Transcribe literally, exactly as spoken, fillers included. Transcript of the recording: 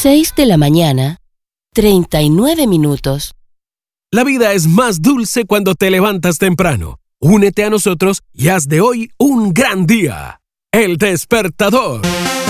Seis de la mañana, treinta y nueve minutos. La vida es más dulce cuando te levantas temprano. Únete a nosotros y haz de hoy un gran día. El Despertador.